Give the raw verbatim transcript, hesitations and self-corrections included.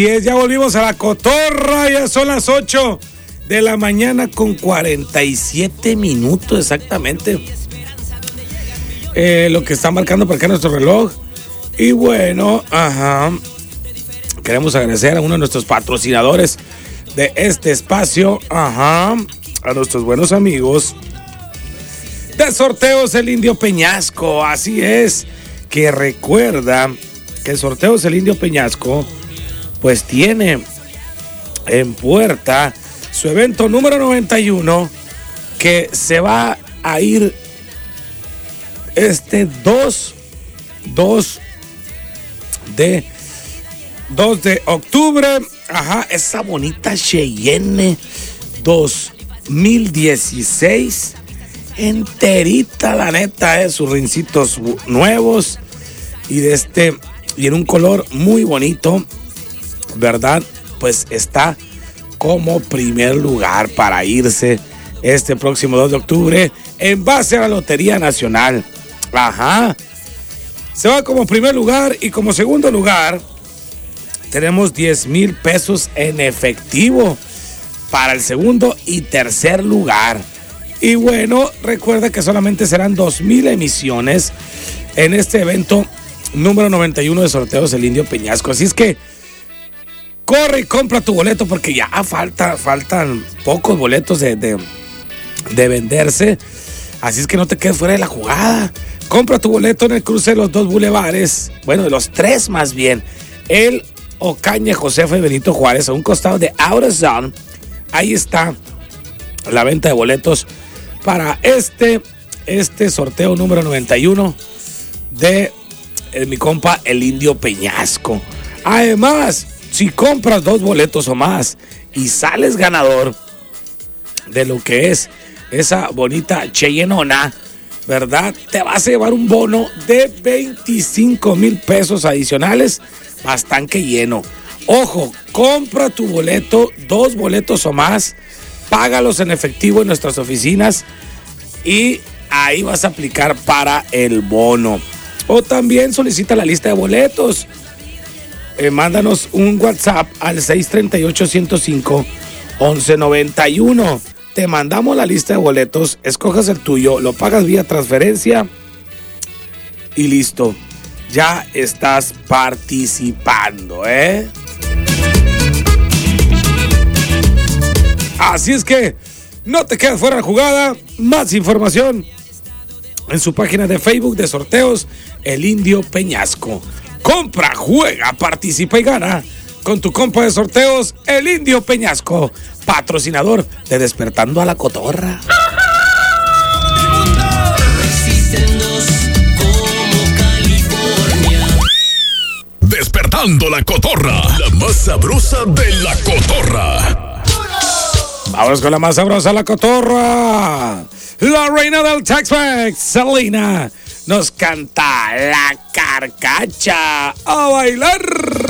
Ya volvimos a la cotorra, ya son las ocho de la mañana con cuarenta y siete minutos exactamente. Eh, lo que está marcando por acá nuestro reloj. Y bueno, ajá, queremos agradecer a uno de nuestros patrocinadores de este espacio, ajá, a nuestros buenos amigos de Sorteos El Indio Peñasco. Así es, que recuerda que Sorteos El Indio Peñasco pues tiene en puerta su evento número noventa y uno, que se va a ir este dos de octubre. Ajá, esa bonita Cheyenne dos mil dieciséis, enterita, la neta, eh, sus rincitos nuevos y de este y en un color muy bonito, ¿verdad? Pues está como primer lugar para irse este próximo dos de octubre en base a la Lotería Nacional. Ajá. Se va como primer lugar y como segundo lugar tenemos diez mil pesos en efectivo para el segundo y tercer lugar. Y bueno, recuerda que solamente serán dos mil emisiones en este evento número noventa y uno de Sorteos El Indio Peñasco. Así es que corre y compra tu boleto porque ya falta, faltan pocos boletos de, de, de venderse. Así es que no te quedes fuera de la jugada. Compra tu boleto en el cruce de los dos bulevares. Bueno, de los tres más bien. El Ocaña, Josefa y Benito Juárez, a un costado de AutoZone. Ahí está la venta de boletos para este, este sorteo número noventa y uno de eh, mi compa El Indio Peñasco. Además, si compras dos boletos o más y sales ganador de lo que es esa bonita Cheyenona, ¿verdad? Te vas a llevar un bono de veinticinco mil pesos adicionales, bastante lleno. Ojo, compra tu boleto, dos boletos o más, págalos en efectivo en nuestras oficinas y ahí vas a aplicar para el bono. O también solicita la lista de boletos. Eh, mándanos un WhatsApp al seis tres ocho, uno cero cinco, once noventa y uno. Te mandamos la lista de boletos, escojas el tuyo, lo pagas vía transferencia y listo. Ya estás participando, ¿eh? Así es que no te quedas fuera de la jugada. Más información en su página de Facebook de Sorteos El Indio Peñasco. Compra, juega, participa y gana con tu compa de sorteos El Indio Peñasco, patrocinador de Despertando a la Cotorra. Despertando la Cotorra, la más sabrosa de la cotorra. Vamos con la más sabrosa de la cotorra. La reina del Tex-Mex, Selena, nos canta La Carcacha. ¡A bailar!